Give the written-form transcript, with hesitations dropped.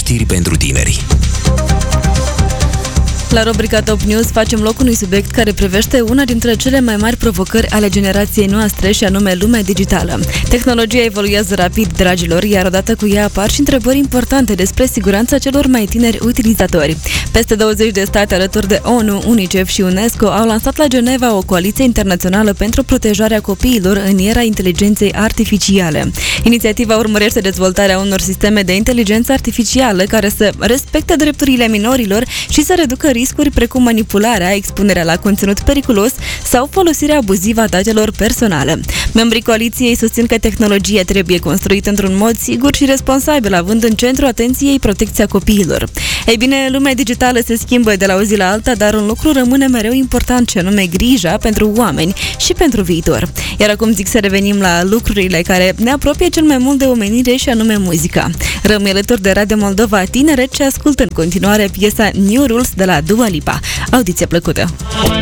Știri pentru tineri. La rubrica Top News facem loc unui subiect care privește una dintre cele mai mari provocări ale generației noastre, și anume lumea digitală. Tehnologia evoluează rapid, dragilor, iar odată cu ea apar și întrebări importante despre siguranța celor mai tineri utilizatori. Peste 20 de state alături de ONU, UNICEF și UNESCO au lansat la Geneva o coaliție internațională pentru protejarea copiilor în era inteligenței artificiale. Inițiativa urmărește dezvoltarea unor sisteme de inteligență artificială care să respecte drepturile minorilor și să reducă riscuri precum manipularea, expunerea la conținut periculos sau folosirea abuzivă a datelor personale. Membrii coaliției susțin că tehnologia trebuie construită într-un mod sigur și responsabil, având în centru atenției protecția copiilor. Ei bine, lumea digitală se schimbă de la o zi la alta, dar un lucru rămâne mereu important, ce anume grija pentru oameni și pentru viitor. Iar acum zic să revenim la lucrurile care ne apropie cel mai mult de omenire, și anume muzica. Rămâi alături de Radio Moldova Tineret și ascultă în continuare piesa New Rules de la Dua Lipa. Audiție plăcută!